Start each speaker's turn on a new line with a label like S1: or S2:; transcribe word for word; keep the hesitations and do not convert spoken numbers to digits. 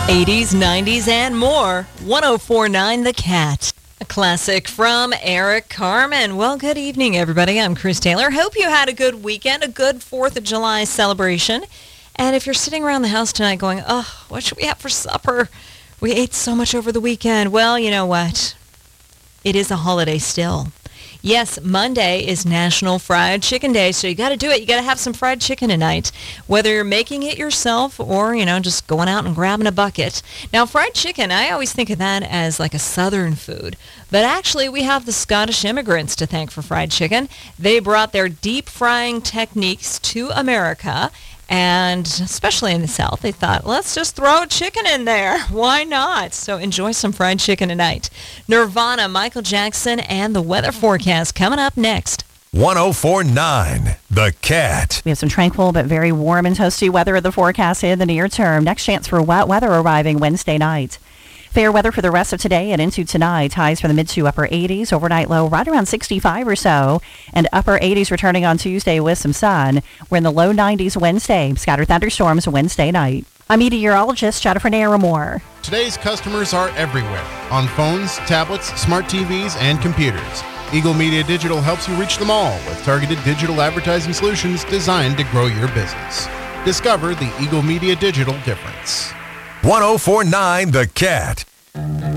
S1: eighties, nineties, and more. ten forty-nine The Cat. A classic from Eric Carmen. Well, good evening, everybody. I'm Chris Taylor. Hope you had a good weekend, a good fourth of July celebration. And if you're sitting around the house tonight going, oh, what should we have for supper? We ate so much over the weekend. Well, you know what? It is a holiday still. Yes, Monday is National Fried Chicken Day, so you got to do it. You got to have some fried chicken tonight, whether you're making it yourself or, you know, just going out and grabbing a bucket. Now, fried chicken, I always think of that as like a Southern food, but actually we have the Scottish immigrants to thank for fried chicken. They brought their deep frying techniques to America, and especially in the South, they thought, let's just throw a chicken in there. Why not? So enjoy some fried chicken tonight. Nirvana, Michael Jackson, and the weather forecast coming up next.
S2: ten forty-nine The Cat.
S3: We have some tranquil but very warm and toasty weather in the forecast in the near term. Next chance for wet weather arriving Wednesday night. Fair weather for the rest of today and into tonight. Highs for the mid to upper eighties. Overnight low right around sixty-five or so. And upper eighties returning on Tuesday with some sun. We're in the low nineties Wednesday. Scattered thunderstorms Wednesday night. I'm meteorologist Jennifer Naramore.
S4: Today's customers are everywhere. On phones, tablets, smart T Vs, and computers. Eagle Media Digital helps you reach them all with targeted digital advertising solutions designed to grow your business. Discover the Eagle Media Digital difference.
S2: ten forty-nine The Cat.